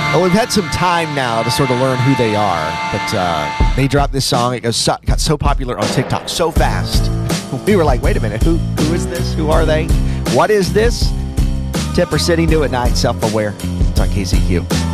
Well, we've had some time now to sort of learn who they are, but they dropped this song. It got so popular on TikTok so fast. We were like, wait a minute, who is this? Who are they? What is this? Tipper City, New at Night, Self-Aware. It's on KCQ.